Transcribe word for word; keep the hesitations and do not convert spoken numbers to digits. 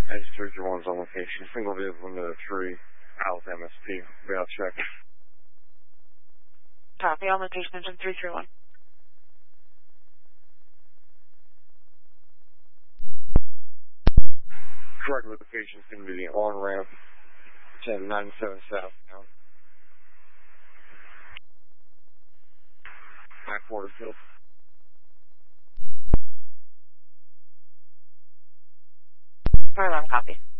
Edge three three one's on location. Single vehicle into the tree. Out with M S P. Be out check. Copy. On location, engine three three one. Correct location is going to be the on-ramp. ten ninety-seven southbound. Back Porterfield. Fire alarm, copy.